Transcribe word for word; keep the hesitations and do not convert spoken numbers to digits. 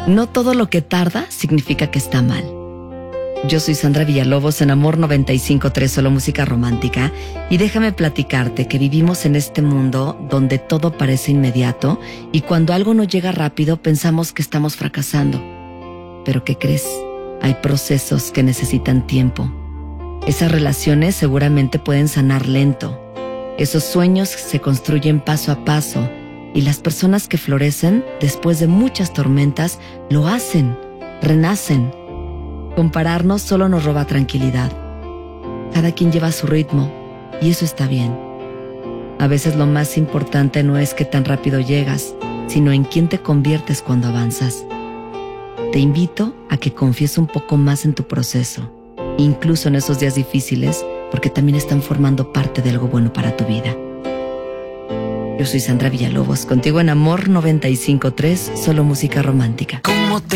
No todo lo que tarda significa que está mal. Yo soy Sandra Villalobos en Amor noventa y cinco punto tres, solo música romántica, y déjame platicarte que vivimos en este mundo donde todo parece inmediato y cuando algo no llega rápido pensamos que estamos fracasando. Pero ¿qué crees? Hay procesos que necesitan tiempo. Esas relaciones seguramente pueden sanar lento. Esos sueños se construyen paso a paso y las personas que florecen después de muchas tormentas lo hacen, renacen. Compararnos solo nos roba tranquilidad. Cada quien lleva su ritmo y eso está bien. A veces lo más importante no es qué tan rápido llegas, sino en quién te conviertes cuando avanzas. Te invito a que confíes un poco más en tu proceso, incluso en esos días difíciles, porque también están formando parte de algo bueno para tu vida. Yo soy Sandra Villalobos, contigo en Amor noventa y cinco punto tres, solo música romántica. ¿Cómo te